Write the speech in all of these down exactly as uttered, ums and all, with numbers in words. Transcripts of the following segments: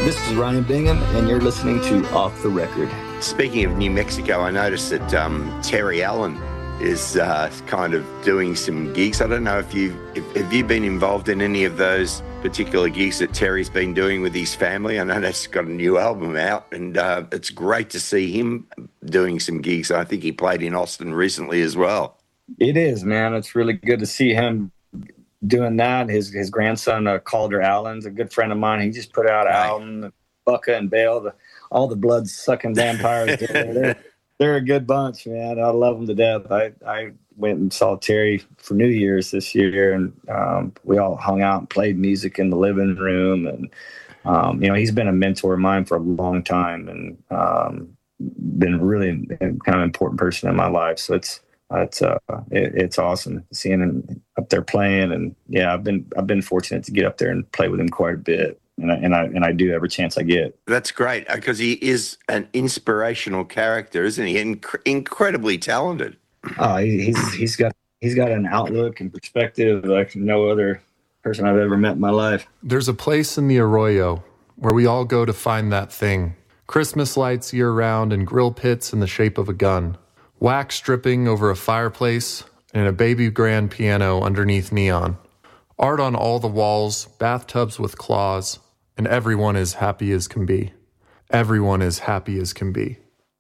This is Ryan Bingham, and you're listening to Off the Record. Speaking of New Mexico, I noticed that um, Terry Allen is uh, kind of doing some gigs. I don't know if you if, have you been involved in any of those particular gigs that Terry's been doing with his family. I know that's got a new album out, and uh, it's great to see him doing some gigs. I think he played in Austin recently as well. It is, man. It's really good to see him doing that. His his grandson, uh, Calder Allen's a good friend of mine. He just put out an right. album, Bucka and Bale, the, all the blood-sucking vampires. they're, they're a good bunch, man. I love them to death. I, I went and saw Terry for New Year's this year, and um, we all hung out and played music in the living room. And, um, you know, he's been a mentor of mine for a long time, and um, been really kind of important person in my life. So it's It's uh, it, it's awesome seeing him up there playing, and yeah, I've been I've been fortunate to get up there and play with him quite a bit, and I and I and I do every chance I get. That's great because he is an inspirational character, isn't he? Inc- incredibly talented. Oh, he, he's he's got he's got an outlook and perspective like no other person I've ever met in my life. There's a place in the Arroyo where we all go to find that thing: Christmas lights year round and grill pits in the shape of a gun. Wax dripping over a fireplace and a baby grand piano underneath neon. Art on all the walls, bathtubs with claws, and everyone is happy as can be. Everyone is happy as can be.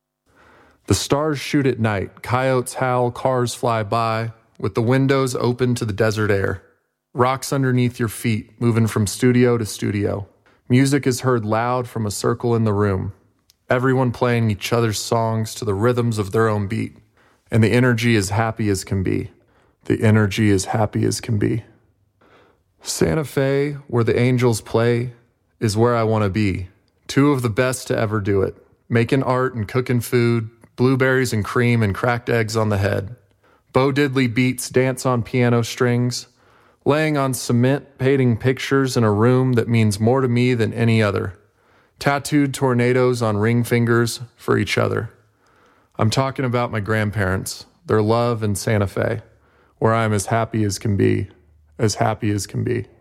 The stars shoot at night, coyotes howl, cars fly by, with the windows open to the desert air. Rocks underneath your feet, moving from studio to studio. Music is heard loud from a circle in the room. Everyone playing each other's songs to the rhythms of their own beat. And the energy is happy as can be. The energy is happy as can be. Santa Fe, where the angels play, is where I want to be. Two of the best to ever do it. Making art and cooking food, blueberries and cream and cracked eggs on the head. Bo Diddley beats dance on piano strings. Laying on cement, painting pictures in a room that means more to me than any other. Tattooed tornadoes on ring fingers for each other. I'm talking about my grandparents, their love in Santa Fe, where I'm as happy as can be, as happy as can be.